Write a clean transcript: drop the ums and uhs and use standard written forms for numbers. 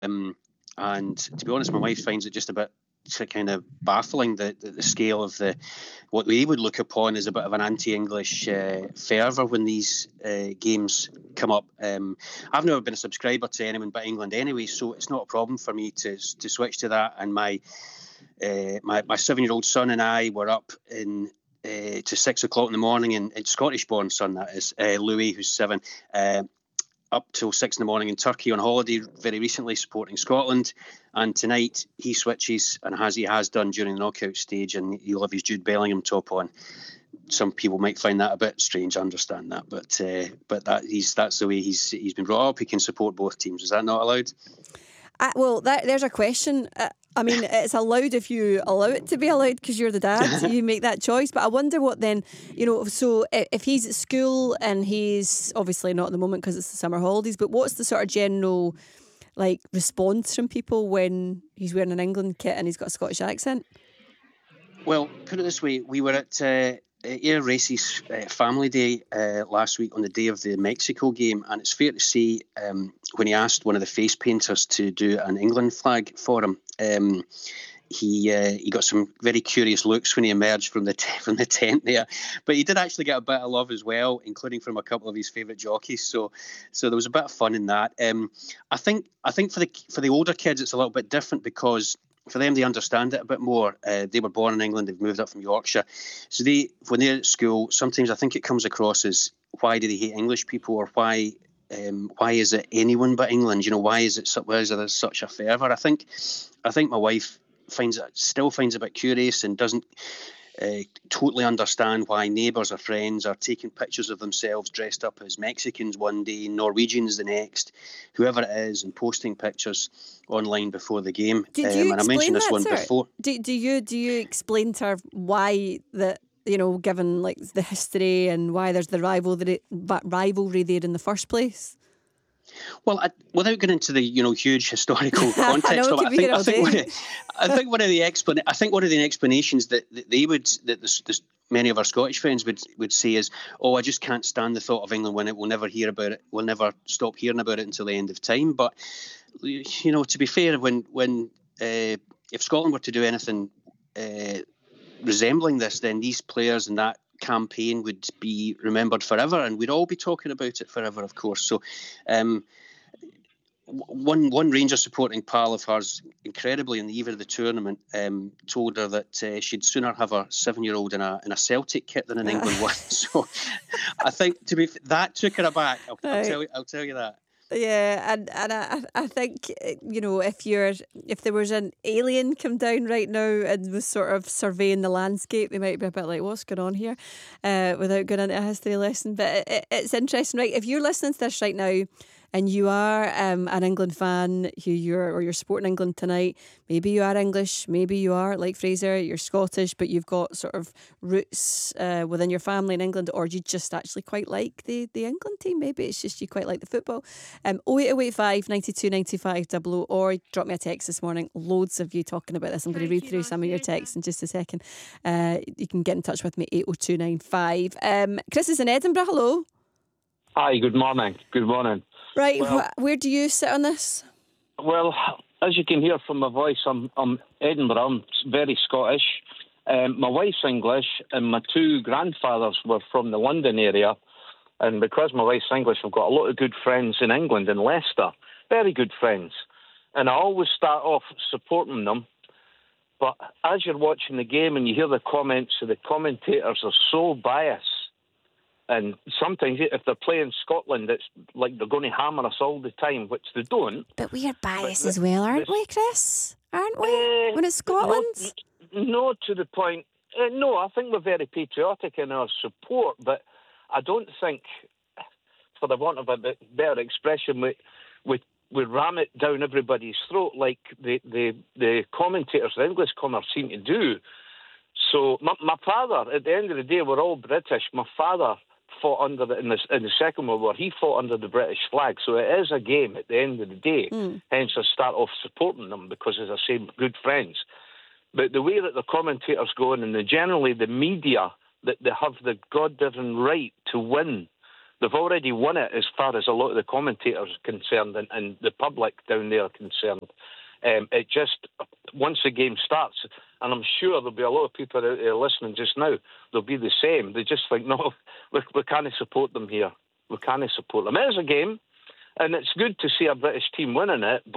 And to be honest, my wife finds it just a bit kind of baffling the scale of what we would look upon as a bit of an anti-English fervour when these games come up. I've never been a subscriber to anyone but England anyway, so it's not a problem for me to switch to that. And my 7-year-old son and I were up to 6 o'clock in the morning, and Scottish-born son, that is, Louis, who's 7, up till 6 in the morning in Turkey on holiday very recently, supporting Scotland. And tonight he switches, and he has done during the knockout stage, and he'll have his Jude Bellingham top on. Some people might find that a bit strange. I understand that, but that's the way he's been brought up. He can support both teams. Is that not allowed? There's a question. I mean, it's allowed if you allow it to be allowed, because you're the dad. You make that choice. But I wonder what then, so if he's at school, and he's obviously not at the moment because it's the summer holidays, but what's the sort of general response from people when he's wearing an England kit and he's got a Scottish accent? Well, put it this way, we were at Air Race's family day last week on the day of the Mexico game, and it's fair to say when he asked one of the face painters to do an England flag for him, he got some very curious looks when he emerged from the tent there. But he did actually get a bit of love as well, including from a couple of his favourite jockeys. So there was a bit of fun in that. I think for the older kids it's a little bit different, because for them, they understand it a bit more. They were born in England, they've moved up from Yorkshire. So when they're at school, sometimes I think it comes across as, why do they hate English people, or why is it anyone but England? Why is there such a fervour? I think my wife still finds it a bit curious, and doesn't totally understand why neighbours or friends are taking pictures of themselves dressed up as Mexicans one day, Norwegians the next, whoever it is, and posting pictures online before the game. Did you and I mentioned this one sir? before. Do you explain to her why that? Given the history, and why there's the rivalry there in the first place? Well, without getting into the huge historical context of it, I think one of the explanations that many of our Scottish friends would say is, "Oh, I just can't stand the thought of England winning it. We'll never hear about it. We'll never stop hearing about it until the end of time." But to be fair, when if Scotland were to do anything resembling this, then these players and that campaign would be remembered forever, and we'd all be talking about it forever, of course. So one Rangers supporting pal of hers, incredibly, in the eve of the tournament, told her that she'd sooner have a 7-year-old in a Celtic kit than an England one. So I think that took her aback. I'll tell you that. Yeah, and I think if there was an alien come down right now and was sort of surveying the landscape, they might be a bit like, what's going on here, without going into a history lesson. But it's interesting, right? If you're listening to this right now, and you are an England fan, you're supporting England tonight, maybe you are English, maybe you are, like Fraser, you're Scottish, but you've got sort of roots within your family in England, or you just actually quite like the England team. Maybe it's just you quite like the football. 08085 92 95 00, or drop me a text this morning. Loads of you talking about this. I'm going to read through some of your texts in just a second. You can get in touch with me, 80295. Chris is in Edinburgh. Hello. Hi, good morning. Good morning. Right, where do you sit on this? Well, as you can hear from my voice, I'm Edinburgh. I'm very Scottish. My wife's English, and my two grandfathers were from the London area. And because my wife's English, I've got a lot of good friends in England, in Leicester. Very good friends. And I always start off supporting them. But as you're watching the game and you hear the comments, the commentators are so biased. And sometimes if they're playing Scotland, it's like they're going to hammer us all the time, which they don't. But we are biased as well, aren't we, Chris? Aren't we? When it's Scotland? No, to the point. No, I think we're very patriotic in our support, but I don't think, for the want of a better expression, we ram it down everybody's throat like the commentators, the English commentators, seem to do. So my father, at the end of the day, we're all British. My father fought in the Second World War. He fought under the British flag, so it is a game at the end of the day. Hence, I start off supporting them because, as I say, good friends. But the way that the commentators go on, and generally the media, that they have the God-given right to win They've already won it as far as a lot of the commentators are concerned and the public down there are concerned. It just, once the game starts, and I'm sure there'll be a lot of people out there listening just now, they'll be the same. They just think, no, we can't support them here. We can't support them. It is a game, and it's good to see a British team winning it.